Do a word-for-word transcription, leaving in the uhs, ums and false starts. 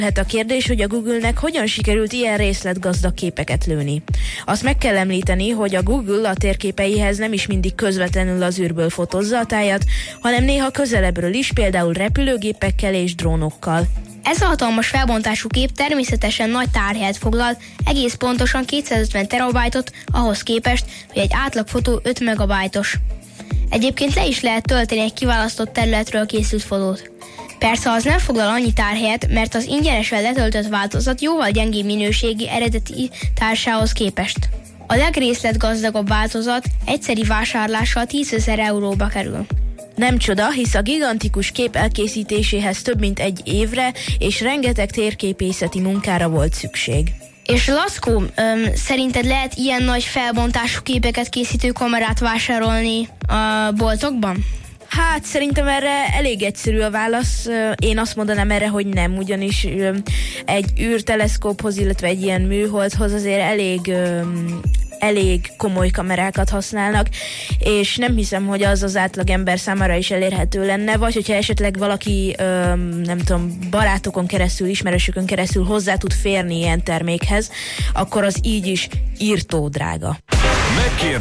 Hát a kérdés, hogy a Google-nek hogyan sikerült ilyen részletgazdag képeket lőni. Azt meg kell említeni, hogy a Google a térképeihez nem is mindig közvetlenül az űrből fotózza a tájat, hanem néha közelebbről is, például repülőgépekkel és drónokkal. Ez a hatalmas felbontású kép természetesen nagy tárhelyet foglal, egész pontosan kétszázötven terabájtot, ahhoz képest, hogy egy átlagfotó öt megabájtos. Egyébként le is lehet tölteni egy kiválasztott területről készült fotót. Persze az nem foglal annyi tárhelyet, mert az ingyenesen letöltött változat jóval gyengébb minőségi eredeti társához képest. A legrészletgazdagabb változat egyszeri vásárlással tízezer euróba kerül. Nem csoda, hisz a gigantikus kép elkészítéséhez több mint egy évre és rengeteg térképészeti munkára volt szükség. És Laszkó, öm, szerinted lehet ilyen nagy felbontású képeket készítő kamerát vásárolni a boltokban? Hát szerintem erre elég egyszerű a válasz. Én azt mondanám erre, hogy nem, ugyanis egy űrteleszkóphoz, illetve egy ilyen műholdhoz azért elég... elég komoly kamerákat használnak, és nem hiszem, hogy az az átlag ember számára is elérhető lenne, vagy hogyha esetleg valaki, öm, nem tudom, barátokon keresztül, ismerősökön keresztül hozzá tud férni ilyen termékhez, akkor az így is írtó drága.